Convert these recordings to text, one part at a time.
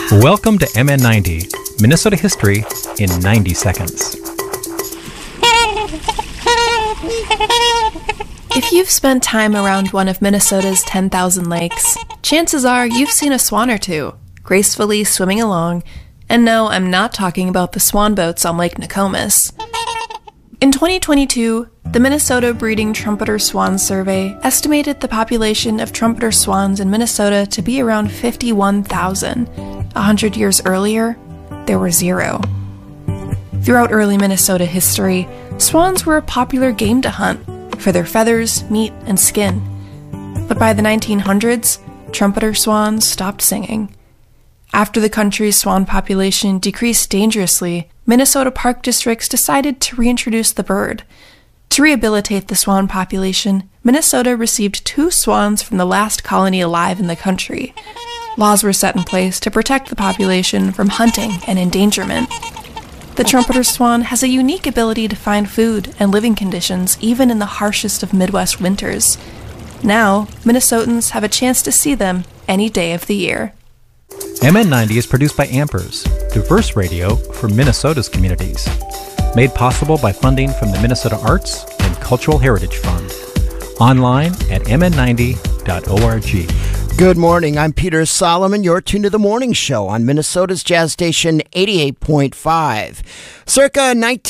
Welcome to MN90, Minnesota history in 90 seconds. If you've spent time around one of Minnesota's 10,000 lakes, chances are you've seen a swan or two, gracefully swimming along. And no, I'm not talking about the swan boats on Lake Nokomis. In 2022, the Minnesota Breeding Trumpeter Swan Survey estimated the population of trumpeter swans in Minnesota to be around 51,000. 100 years earlier, there were 0. Throughout early Minnesota history, swans were a popular game to hunt for their feathers, meat, and skin. But by the 1900s, trumpeter swans stopped singing. After the country's swan population decreased dangerously, Minnesota park districts decided to reintroduce the bird. To rehabilitate the swan population, Minnesota received 2 swans from the last colony alive in the country. Laws were set in place to protect the population from hunting and endangerment. The trumpeter swan has a unique ability to find food and living conditions even in the harshest of Midwest winters. Now, Minnesotans have a chance to see them any day of the year. MN90 is produced by Ampers, diverse radio for Minnesota's communities. Made possible by funding from the Minnesota Arts and Cultural Heritage Fund. Online at mn90.org. Good morning. I'm Peter Solomon. You're tuned to The Morning Show on Minnesota's Jazz Station 88.5. Circa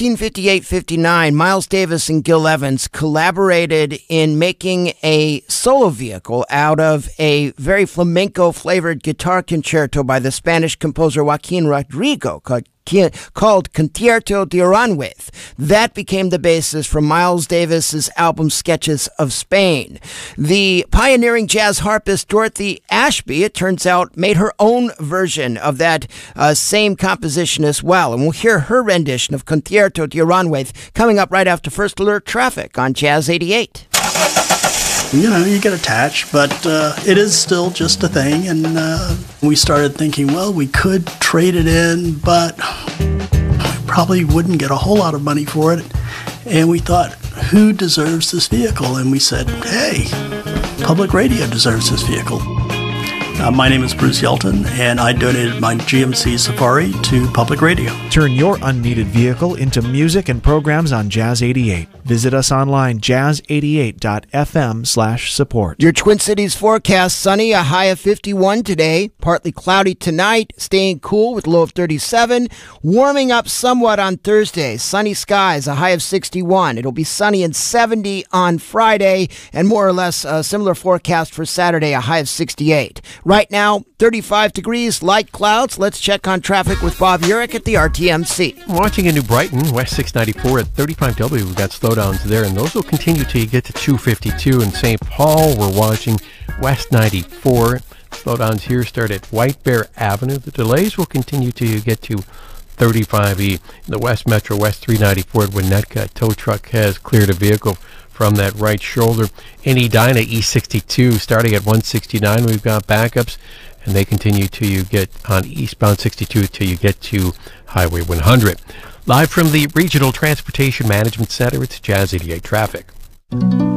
1958-59, Miles Davis and Gil Evans collaborated in making a solo vehicle out of a very flamenco-flavored guitar concerto by the Spanish composer Joaquin Rodrigo called Concierto de Aranjuez. That became the basis for Miles Davis's album Sketches of Spain. The pioneering jazz harpist Dorothy Ashby, it turns out, made her own version of that same composition as well. And we'll hear her rendition of Concierto de Aranjuez coming up right after First Alert Traffic on Jazz 88. You know, you get attached, but it is still just a thing. And we started thinking, well, we could trade it in, but we probably wouldn't get a whole lot of money for it. And we thought, who deserves this vehicle? And we said, hey, public radio deserves this vehicle. My name is Bruce Yelton, and I donated my GMC Safari to public radio. Turn your unneeded vehicle into music and programs on Jazz 88. Visit us online, jazz88.fm/support. Your Twin Cities forecast: sunny, a high of 51 today. Partly cloudy tonight, staying cool with low of 37. Warming up somewhat on Thursday. Sunny skies, a high of 61. It'll be sunny and 70 on Friday, and more or less a similar forecast for Saturday, a high of 68. Right now, 35 degrees, light clouds. Let's check on traffic with Bob Urich at the RTMC. Watching in New Brighton, West 694 at 35W, we've got slowdowns there, and those will continue till you get to 252. In St. Paul, we're watching West 94. Slowdowns here start at White Bear Avenue. The delays will continue till you get to 35E. In the West Metro, West 394 at Winnetka, a tow truck has cleared a vehicle from that right shoulder. In Edina, East 62, starting at 169, we've got backups, and they continue till you get on eastbound 62 till you get to Highway 100. Live from the Regional Transportation Management Center, it's Jazz 88 Traffic.